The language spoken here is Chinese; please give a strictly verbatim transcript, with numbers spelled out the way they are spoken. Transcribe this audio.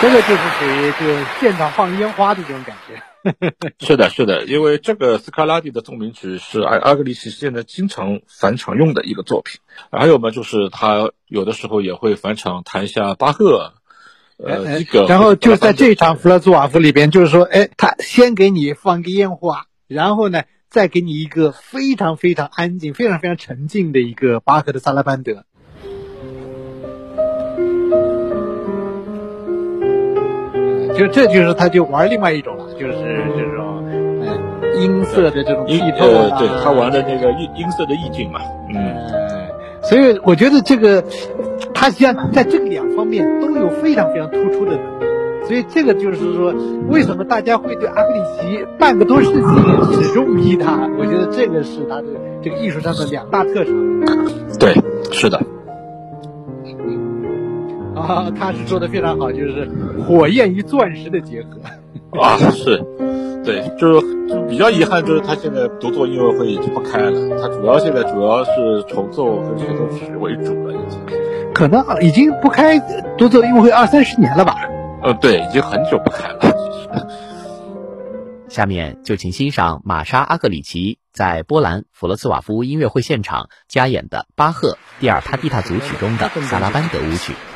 这个就是属于就现场放烟花的这种感觉。 是的，是的，因为这个斯卡拉蒂的奏鸣曲是阿阿格里奇现在经常返场用的一个作品。还有嘛，就是他有的时候也会返场弹一下巴赫。呃，这个然后就在这场弗拉兹瓦夫里边，就是说，哎，他先给你放个烟花，然后呢，再给你一个非常非常安静、非常非常沉静的一个巴赫的萨拉班德。就这就是他就玩另外一种了，就是这种呃音色的这种剔透啊， 呃，对他玩的那个音音色的意境嘛，嗯、 呃，所以我觉得这个他实际上在这个两方面都有非常非常突出的能力，所以这个就是说为什么大家会对阿格里奇半个多世纪始终迷他，我觉得这个是他的这个艺术上的两大特长。 对，是的。 啊，他是说的非常好，就是火焰与钻石的结合。 啊，是，对，就是比较遗憾，就是他现在独奏音乐会已经不开了，他主要现在主要是重奏和协奏曲为主了，已经。 可能已经不开独奏音乐会二三十年了吧？ 呃，对，已经很久不开了，其实。 下面就请欣赏玛莎阿格里奇在波兰弗罗茨瓦夫音乐会现场加演的巴赫第二帕蒂塔组曲中的萨拉班德舞曲。